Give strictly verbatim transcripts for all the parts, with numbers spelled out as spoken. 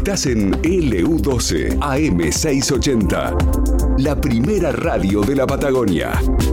Estás en L U doce A M seiscientos ochenta, la primera radio de la Patagonia.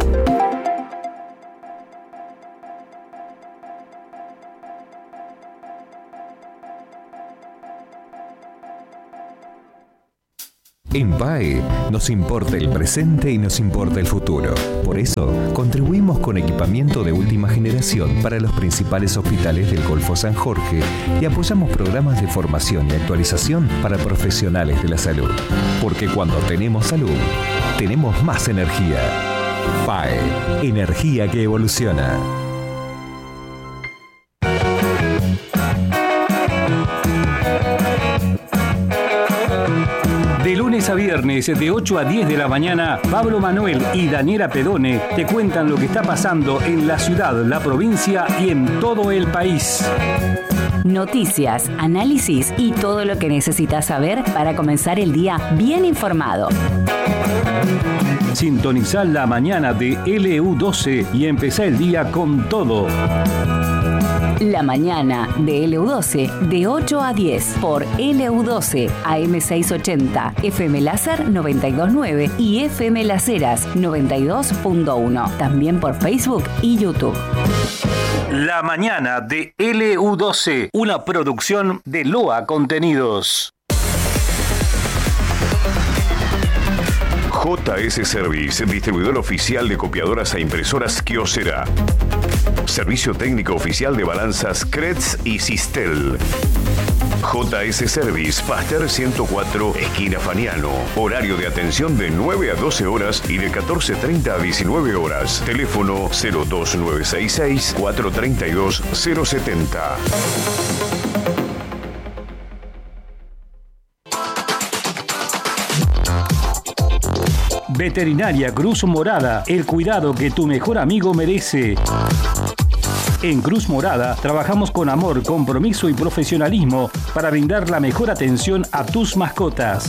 En P A E nos importa el presente y nos importa el futuro. Por eso, contribuimos con equipamiento de última generación para los principales hospitales del Golfo San Jorge y apoyamos programas de formación y actualización para profesionales de la salud. Porque cuando tenemos salud, tenemos más energía. P A E, energía que evoluciona. De lunes a viernes, de ocho a diez de la mañana, Pablo Manuel y Daniela Pedone te cuentan lo que está pasando en la ciudad, la provincia y en todo el país. Noticias, análisis y todo lo que necesitas saber para comenzar el día bien informado. Sintonizá la mañana de L U doce y empezá el día con todo. La mañana de L U doce, de ocho a diez, por L U doce A M seiscientos ochenta, F M Láser noventa y dos punto nueve y F M Las Heras noventa y dos punto uno. También por Facebook y YouTube. La mañana de L U doce, una producción de L O A Contenidos. J S Service, distribuidor oficial de copiadoras e impresoras Kyocera. Servicio técnico oficial de balanzas Kretz y Sistel. J S Service, Pasteur ciento cuatro, esquina Faniano. Horario de atención de nueve a doce horas y de catorce treinta a diecinueve horas. Teléfono cero dos nueve seis seis, cuatro tres dos, cero siete cero. Veterinaria Cruz Morada, el cuidado que tu mejor amigo merece. En Cruz Morada trabajamos con amor, compromiso y profesionalismo para brindar la mejor atención a tus mascotas.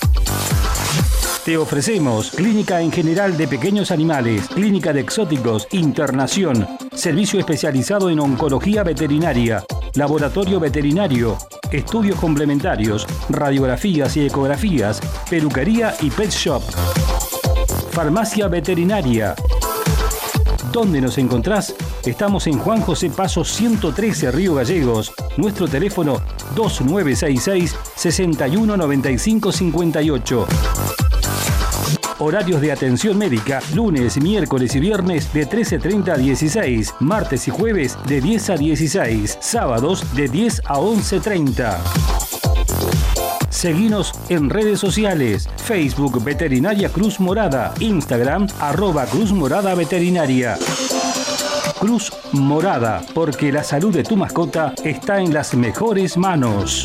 Te ofrecemos clínica en general de pequeños animales, clínica de exóticos, internación, servicio especializado en oncología veterinaria, laboratorio veterinario, estudios complementarios, radiografías y ecografías, peluquería y pet shop. Farmacia veterinaria. ¿Dónde nos encontrás? Estamos en Juan José Paso ciento trece, Río Gallegos. Nuestro teléfono dos nueve seis seis, seis uno nueve cinco cinco ocho. Horarios de atención médica, lunes, miércoles y viernes de trece treinta a dieciséis, martes y jueves de diez a dieciséis, sábados de diez a once treinta. Seguinos en redes sociales, Facebook Veterinaria Cruz Morada, Instagram arroba Cruz Morada Veterinaria. Cruz Morada, porque la salud de tu mascota está en las mejores manos.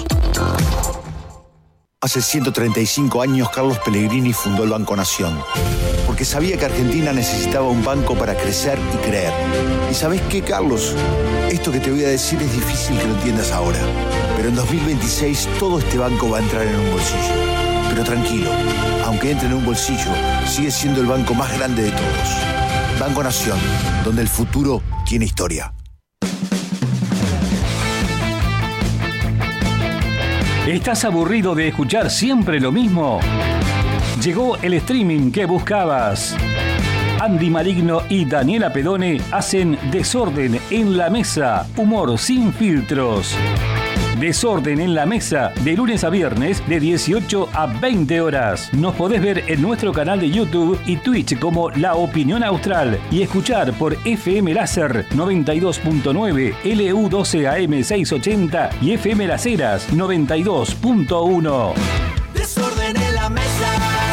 Hace ciento treinta y cinco años Carlos Pellegrini fundó el Banco Nación, porque sabía que Argentina necesitaba un banco para crecer y creer. ¿Y sabés qué, Carlos? Esto que te voy a decir es difícil que lo entiendas ahora, pero en dos mil veintiséis todo este banco va a entrar en un bolsillo. Pero tranquilo, aunque entre en un bolsillo, sigue siendo el banco más grande de todos. Banco Nación, donde el futuro tiene historia. ¿Estás aburrido de escuchar siempre lo mismo? Llegó el streaming que buscabas. Andy Maligno y Daniela Pedone hacen Desorden en la Mesa, humor sin filtros. Desorden en la Mesa, de lunes a viernes, de dieciocho a veinte horas. Nos podés ver en nuestro canal de YouTube y Twitch como La Opinión Austral y escuchar por F M Láser noventa y dos punto nueve, L U doce A M seiscientos ochenta y F M Las Heras noventa y dos punto uno. Desorden en la Mesa.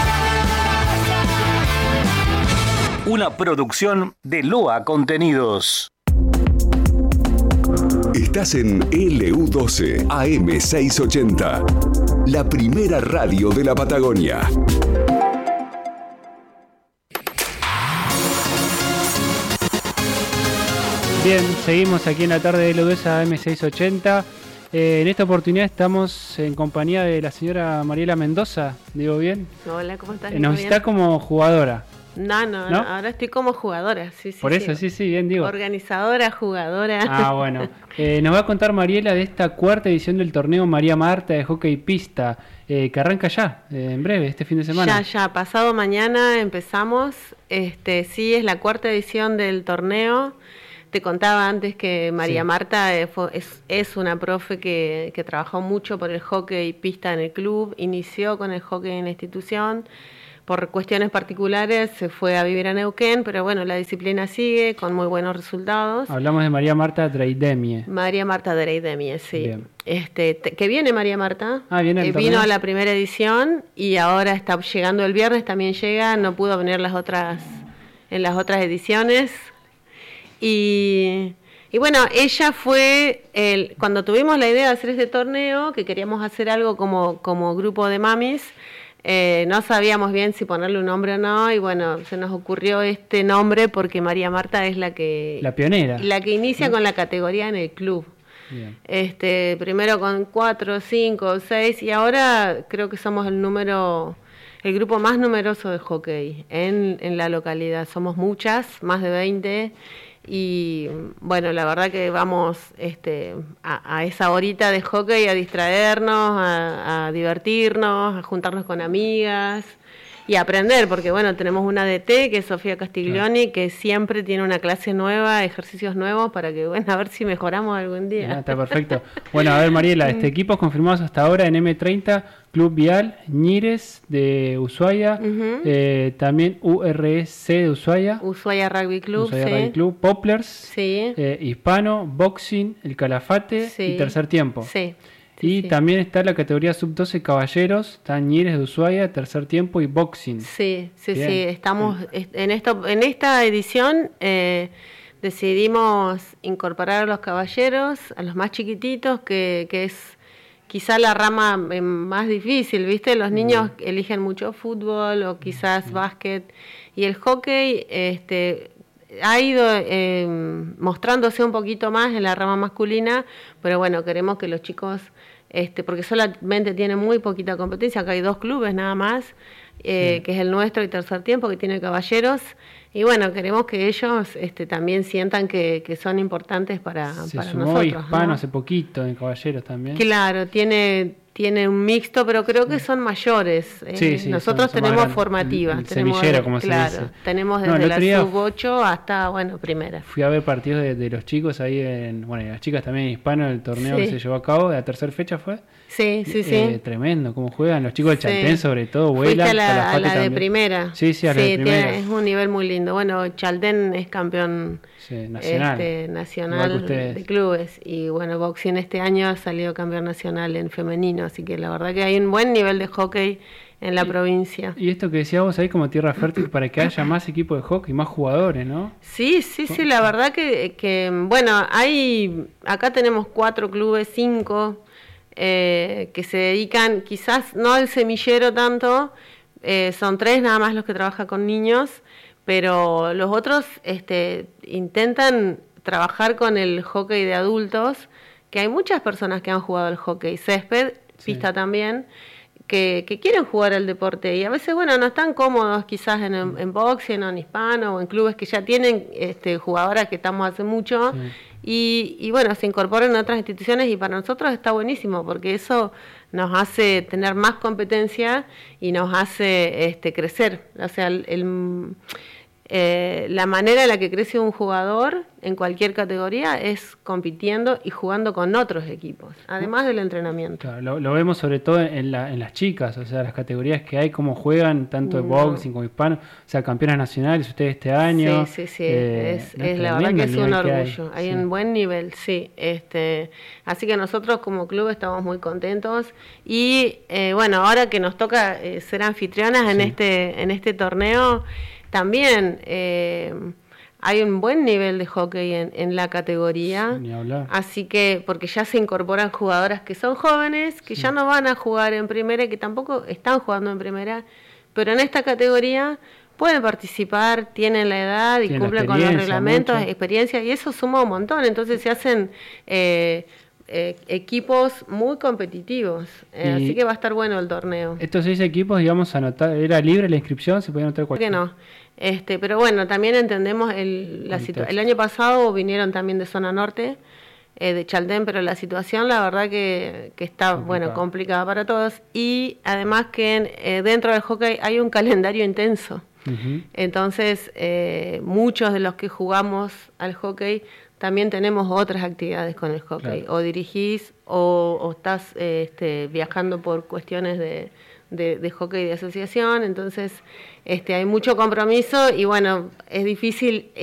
Una producción de L O A Contenidos. Estás en L U doce A M seiscientos ochenta, la primera radio de la Patagonia. Bien, seguimos aquí en la tarde de L U doce A M seiscientos ochenta. Eh, en esta oportunidad estamos en compañía de la señora Mariela Mendoza, ¿digo bien? Hola, ¿cómo estás? Eh, nos bien? está como jugadora. No, no, ¿No? ahora estoy como jugadora. Sí, sí, Por eso, sí, sí, bien digo. Organizadora, jugadora. Ah, bueno. Eh, nos va a contar Mariela de esta cuarta edición del torneo María Marta de hockey pista, eh, que arranca ya, eh, en breve, este fin de semana. Ya, ya, pasado mañana empezamos. Este, sí, es la cuarta edición del torneo. Te contaba antes que María sí. Marta eh, fue, es, es una profe que, que trabajó mucho por el hockey pista en el club, inició con el hockey en la institución. Por cuestiones particulares se fue a vivir a Neuquén, pero bueno, la disciplina sigue con muy buenos resultados. Hablamos de María Marta Dreidemie. María Marta Dreidemie, sí. Bien. Este, te, que viene María Marta. Ah, viene. Eh, vino a la primera edición y ahora está llegando el viernes, también llega, no pudo venir las otras, en las otras ediciones. Y, y bueno, ella fue, el, cuando tuvimos la idea de hacer este torneo, que queríamos hacer algo como, como grupo de mamis, Eh, no sabíamos bien si ponerle un nombre o no, y bueno, se nos ocurrió este nombre porque María Marta es la que... La pionera. La que inicia, ¿no?, con la categoría en el club. Bien. Este, primero con cuatro, cinco, seis, y ahora creo que somos el número, el grupo más numeroso de hockey en, en la localidad. Somos muchas, más de veinte, y bueno, la verdad que vamos este, a, a esa horita de hockey a distraernos, a, a divertirnos, a juntarnos con amigas y a aprender, porque bueno, tenemos una D T que es Sofía Castiglioni, claro, que siempre tiene una clase nueva, ejercicios nuevos, para que bueno, a ver si mejoramos algún día. Ya, está perfecto. Bueno, a ver, Mariela, este equipos confirmados hasta ahora en M treinta, Club Vial, Ñires de Ushuaia, uh-huh. eh, también U R S C de Ushuaia, Ushuaia Rugby Club, Ushuaia sí. Rugby Club, Poplars, sí. eh, Hispano, Boxing, El Calafate, sí, y Tercer Tiempo. Sí. Y sí. también está la categoría sub doce Caballeros, están Ñires de Ushuaia, Tercer Tiempo y Boxing. Sí, sí, Bien. sí, estamos sí. en esto, en esta edición eh, decidimos incorporar a los caballeros, a los más chiquititos, que, que es quizá la rama más difícil, ¿viste? Los niños Bien. eligen mucho fútbol o quizás Bien. básquet, y el hockey este ha ido eh, mostrándose un poquito más en la rama masculina, pero bueno, queremos que los chicos, este porque solamente tienen muy poquita competencia, acá hay dos clubes nada más, eh, sí. que es el nuestro y Tercer Tiempo, que tiene Caballeros, y bueno, queremos que ellos este, también sientan que, que son importantes para, Se para sumó nosotros. Hispano, ¿no? hace poquito en Caballeros también. Claro, tiene... Tiene un mixto, pero creo que son mayores. ¿eh? Sí, sí, Nosotros son, son tenemos formativas. El, el tenemos, semillero, como claro, se dice. Tenemos desde no, la día sub ocho hasta, bueno, primera. Fui a ver partidos de, de los chicos ahí en... Bueno, y las chicas también en Hispano, el torneo sí. que se llevó a cabo, de la tercera fecha fue. Sí, sí, sí. Eh, tremendo, cómo juegan. Los chicos del Chaltén, sí. sobre todo, vuelan. Fuiste a la, a la de también. primera. Sí, sí, a la sí, de primera. Tiene, es un nivel muy lindo. Bueno, Chaltén es campeón sí, nacional, este, nacional de clubes. Y bueno, Boxing este año ha salido campeón nacional en femenino. Así que la verdad que hay un buen nivel de hockey en la y, provincia. Y esto que decías vos ahí como tierra fértil para que haya más equipos de hockey, más jugadores, ¿no? Sí, sí, sí, la verdad que, que bueno, hay, acá tenemos cuatro clubes, cinco, eh, que se dedican, quizás no al semillero tanto, eh, son tres nada más los que trabajan con niños, pero los otros este, intentan trabajar con el hockey de adultos, que hay muchas personas que han jugado al hockey césped, sí. pista también, Que, que quieren jugar al deporte y a veces, bueno, no están cómodos quizás en, en boxing o en hispano o en clubes que ya tienen este, jugadoras que estamos hace mucho sí. y, y bueno, se incorporan a otras instituciones y para nosotros está buenísimo porque eso nos hace tener más competencia y nos hace este, crecer, o sea, el, el Eh, la manera en la que crece un jugador en cualquier categoría es compitiendo y jugando con otros equipos, además del entrenamiento. Claro, lo, lo vemos sobre todo en, la, en las chicas, o sea, las categorías que hay, cómo juegan, tanto de no. boxing como hispano, o sea, campeonas nacionales, ustedes este año. Sí, sí, sí, eh, es, es la verdad que es un orgullo, hay, hay sí. un buen nivel, sí. Este, así que nosotros como club estamos muy contentos y eh, bueno, ahora que nos toca eh, ser anfitrionas en, sí. este, en este torneo, también eh, hay un buen nivel de hockey en, en la categoría, sí, ni hablar. Así que, porque ya se incorporan jugadoras que son jóvenes, que sí. ya no van a jugar en primera y que tampoco están jugando en primera, pero en esta categoría pueden participar, tienen la edad y cumplen con los reglamentos, mucho. experiencia, y eso suma un montón, entonces se hacen... Eh, eh, equipos muy competitivos, eh, así que va a estar bueno el torneo. Estos seis equipos, digamos, anotar, ¿era libre la inscripción? ¿Se podía anotar cualquiera? Que no. Este, pero bueno, también entendemos el, la situa- el año pasado vinieron también de zona norte, eh, de Chaltén, pero la situación la verdad que, que está complicada. Bueno, complicada para todos, y además que en, eh, dentro del hockey hay un calendario intenso. Uh-huh. Entonces eh, muchos de los que jugamos al hockey también tenemos otras actividades con el hockey, claro. O dirigís o, o estás eh, este, viajando por cuestiones de, de, de hockey de asociación, entonces este, hay mucho compromiso y bueno, es difícil